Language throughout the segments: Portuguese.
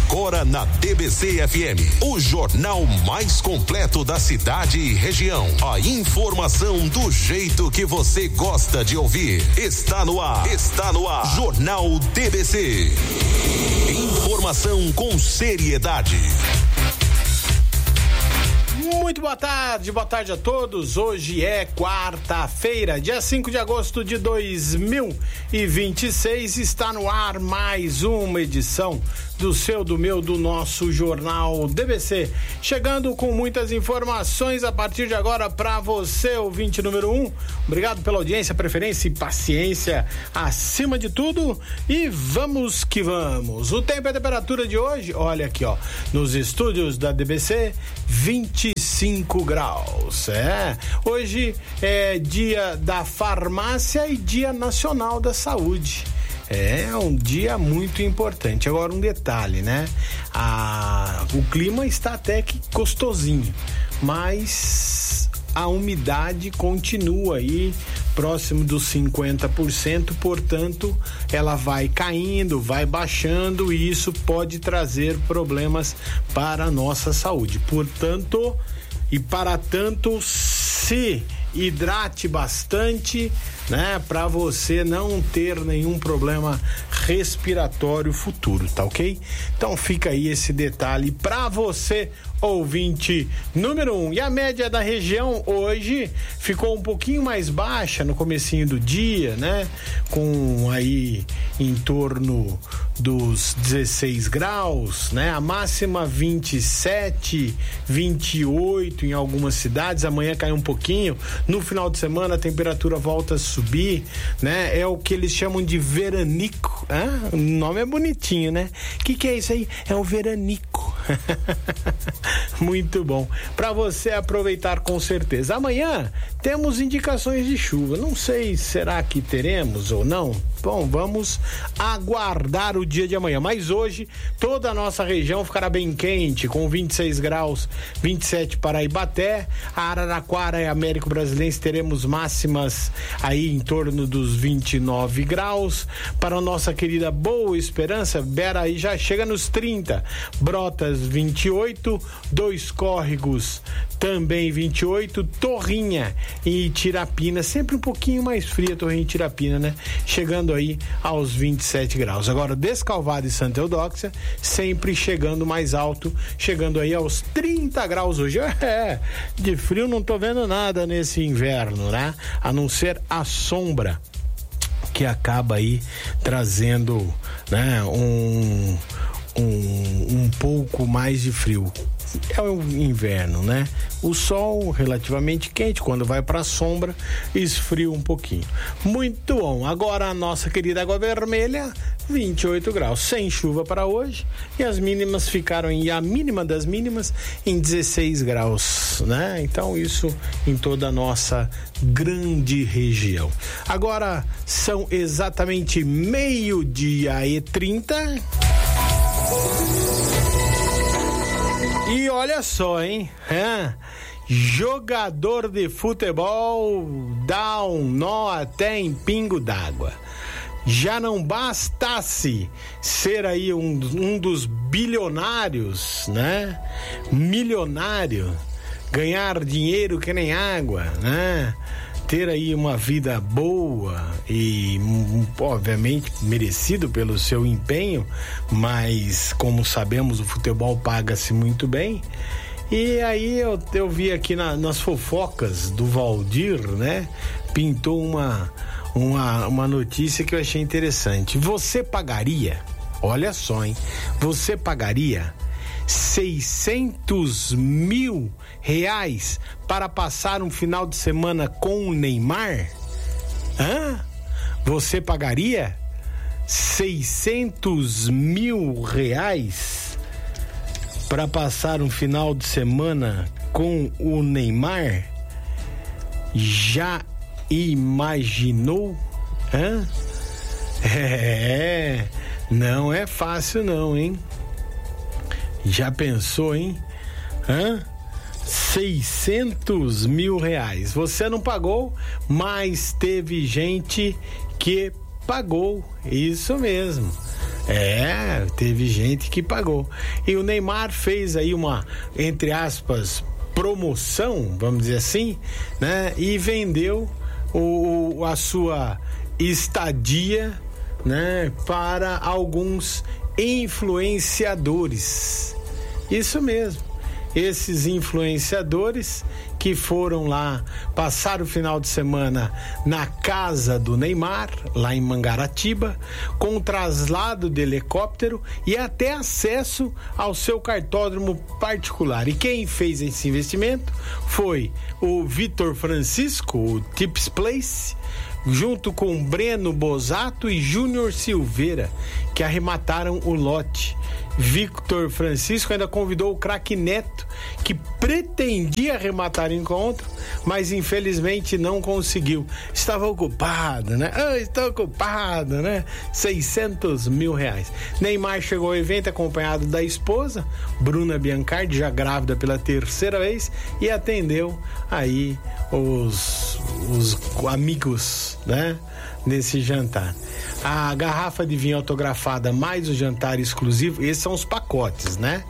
Agora na DBC FM, o jornal mais completo da cidade e região. A informação do jeito que você gosta de ouvir. Está no ar. Jornal DBC. Informação com seriedade. Muito boa tarde a todos. Hoje é quarta-feira, dia 5 de agosto de 2026. Está no ar mais uma edição do seu, do meu, do nosso Jornal DBC. Chegando com muitas informações a partir de agora para você, ouvinte número 1. Obrigado pela audiência, preferência e paciência acima de tudo. E vamos que vamos. O tempo e a temperatura de hoje, olha aqui, ó, nos estúdios da DBC, 25 graus. Hoje é dia da farmácia e dia nacional da saúde. É um dia muito importante. Agora um detalhe, né? O clima está até que gostosinho, mas a umidade continua aí próximo dos 50%, portanto, ela vai caindo, vai baixando e isso pode trazer problemas para a nossa saúde. Portanto, e para tanto, se hidrate bastante, né, para você não ter nenhum problema respiratório futuro, tá ok? Então fica aí esse detalhe para você, ouvinte número 1. E a média da região hoje ficou um pouquinho mais baixa no comecinho do dia, né? Com aí em torno dos 16 graus, né? A máxima 27, 28 em algumas cidades. Amanhã cai um pouquinho. No final de semana a temperatura volta a subir, né? É o que eles chamam de veranico. O nome é bonitinho, né? O que é isso aí? É um veranico. Muito bom. Para você aproveitar com certeza. Amanhã temos indicações de chuva. Não sei, será que teremos ou não? Bom, vamos aguardar o dia de amanhã. Mas hoje toda a nossa região ficará bem quente, com 26 graus, 27 para Ibaté, Araraquara e Américo Brasilense teremos máximas aí em torno dos 29 graus. Para a nossa querida Boa Esperança, Bera aí já chega nos 30, Brotas 28, Dois Córregos também 28, Torrinha e Tirapina, sempre um pouquinho mais fria Torrinha e Tirapina, né? Chegando aí aos 27 graus. Agora Descalvado e Santa Eudóxia sempre chegando mais alto, chegando aí aos 30 graus hoje. De frio não tô vendo nada nesse inverno, né? A não ser a sombra que acaba aí trazendo, né, um pouco mais de frio. É o inverno, né? O sol relativamente quente, quando vai para a sombra, esfria um pouquinho. Muito bom. Agora a nossa querida Água Vermelha, 28 graus, sem chuva para hoje, e as mínimas ficaram a mínima das mínimas em 16 graus, né? Então isso em toda a nossa grande região. Agora são exatamente 12:30. E olha só, hein? Jogador de futebol dá um nó até em pingo d'água. Já não bastasse ser aí um dos bilionários, né? Milionário, ganhar dinheiro que nem água, né? Ter aí uma vida boa e obviamente merecido pelo seu empenho, mas como sabemos o futebol paga-se muito bem. E aí eu vi aqui nas fofocas do Valdir, né? Pintou uma notícia que eu achei interessante. Você pagaria, olha só, hein? Você pagaria 600 mil reais para passar um final de semana com o Neymar? Você pagaria 600 mil reais para passar um final de semana com o Neymar? Já imaginou? Não é fácil não, hein? Já pensou, hein? 600 mil reais. Você não pagou, mas teve gente que pagou. Isso mesmo. Teve gente que pagou. E o Neymar fez aí uma, entre aspas, promoção, vamos dizer assim, né? E vendeu a sua estadia, né? Para alguns influenciadores. Isso mesmo. Esses influenciadores que foram lá passar o final de semana na casa do Neymar, lá em Mangaratiba, com traslado de helicóptero e até acesso ao seu cartódromo particular. E quem fez esse investimento foi o Vitor Francisco, o Tips Place, junto com Breno Bosato e Júnior Silveira, que arremataram o lote. Victor Francisco ainda convidou o craque Neto, que pretendia arrematar o encontro, mas infelizmente não conseguiu. Estava ocupado, né? Estou ocupado, né? 600 mil reais. Neymar chegou ao evento acompanhado da esposa, Bruna Biancardi, já grávida pela terceira vez, e atendeu aí os amigos, né? Nesse jantar. A garrafa de vinho autografada mais o jantar exclusivo, esses são os pacotes, né?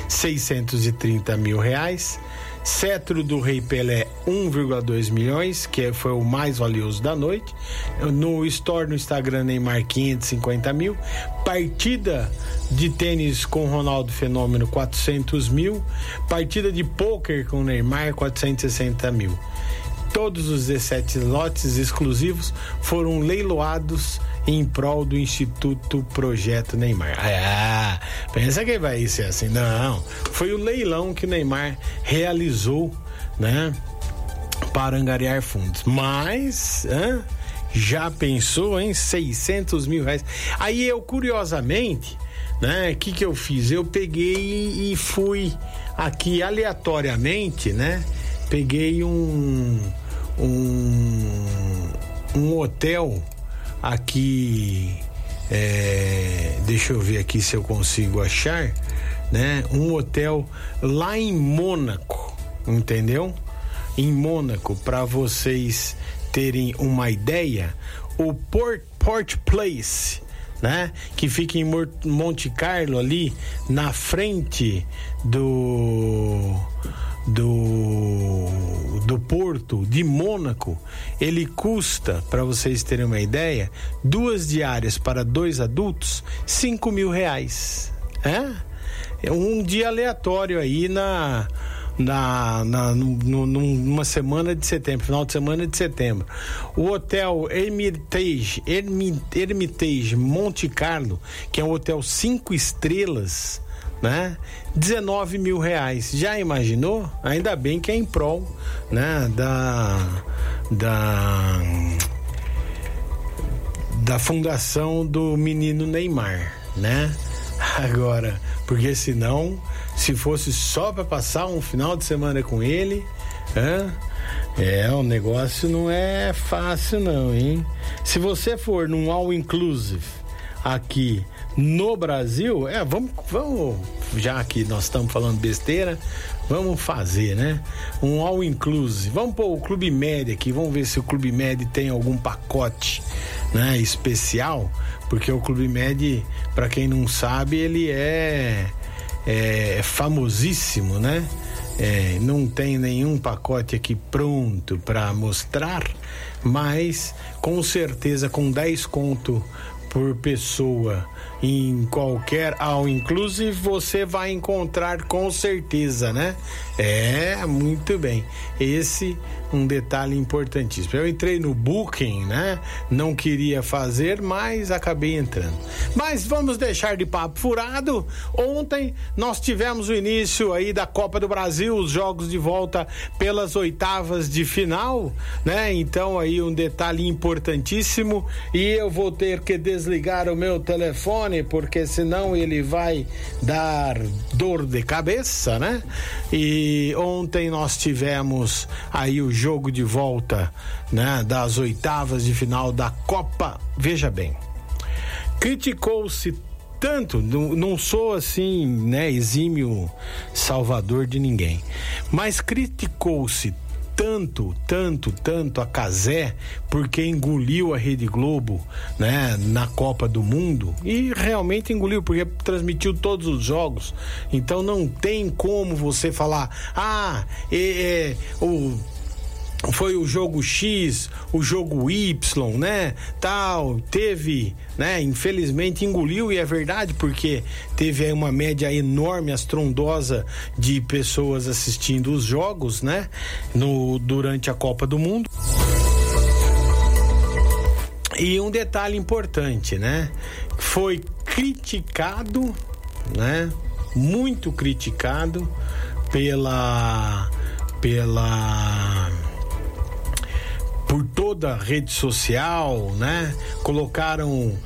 630 mil reais. Cetro do Rei Pelé, 1,2 milhões, que foi o mais valioso da noite. No store no Instagram, Neymar, 550 mil. Partida de tênis com Ronaldo Fenômeno, 400 mil. Partida de pôquer com Neymar, 460 mil. Todos os 17 lotes exclusivos foram leiloados em prol do Instituto Projeto Neymar. Pensa que vai ser assim? Não, foi o leilão que o Neymar realizou, né, para angariar fundos. Mas, já pensou em 600 mil reais? Aí eu, curiosamente, né, o que eu fiz? Eu peguei e fui aqui aleatoriamente, né, peguei um hotel aqui, deixa eu ver aqui se eu consigo achar, né? Um hotel lá em Mônaco, entendeu? Em Mônaco, para vocês terem uma ideia, o Port Place, né? Que fica em Monte Carlo, ali na frente do porto de Mônaco. Ele custa, para vocês terem uma ideia, 2 diárias para 2 adultos, 5 mil reais. É um dia aleatório aí numa semana de setembro, final de semana de setembro. O hotel Hermitage Monte Carlo, que é um hotel 5 estrelas, né? 19 mil reais. Já imaginou? Ainda bem que é em prol, né, da fundação do menino Neymar, né? Agora, porque senão, se fosse só para passar um final de semana com ele, o negócio não é fácil não, hein? Se você for num all inclusive aqui no Brasil, vamos, já que nós estamos falando besteira, vamos fazer, né? Um all inclusive. Vamos pôr o Clube Med aqui, vamos ver se o Clube Med tem algum pacote, né, especial, porque o Clube Med, para quem não sabe, ele é famosíssimo, né? Não tem nenhum pacote aqui pronto para mostrar, mas com certeza com 10 conto por pessoa em qualquer all inclusive você vai encontrar com certeza, né? Muito bem. Esse um detalhe importantíssimo. Eu entrei no Booking, né? Não queria fazer, mas acabei entrando. Mas vamos deixar de papo furado. Ontem nós tivemos o início aí da Copa do Brasil, os jogos de volta pelas oitavas de final, né? Então aí um detalhe importantíssimo, e eu vou ter que desligar o meu telefone, porque senão ele vai dar dor de cabeça, né? E ontem nós tivemos aí o jogo de volta, né, das oitavas de final da Copa. Veja bem, criticou-se tanto, não sou assim, né, exímio salvador de ninguém, mas criticou-se tanto a Cazé, porque engoliu a Rede Globo, né, na Copa do Mundo, e realmente engoliu, porque transmitiu todos os jogos. Então não tem como você falar, foi o jogo X, o jogo Y, né, tal, teve, né, infelizmente engoliu, e é verdade, porque teve aí uma média enorme, estrondosa de pessoas assistindo os jogos, né, durante a Copa do Mundo. E um detalhe importante, né, foi criticado, né, muito criticado por toda a rede social, né? Colocaram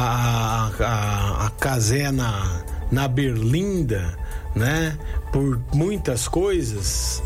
a Cazé na berlinda, né? Por muitas coisas,